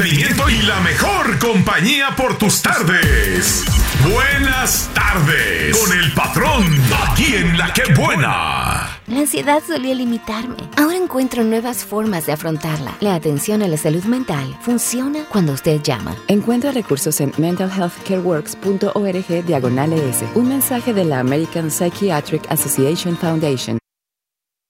entretenimiento y la mejor compañía por tus tardes. Buenas tardes con el patrón, aquí en La Que Buena. La ansiedad solía limitarme. Ahora encuentro nuevas formas de afrontarla. La atención a la salud mental funciona cuando usted llama. Encuentra recursos en mentalhealthcareworks.org/ES. Un mensaje de la American Psychiatric Association Foundation.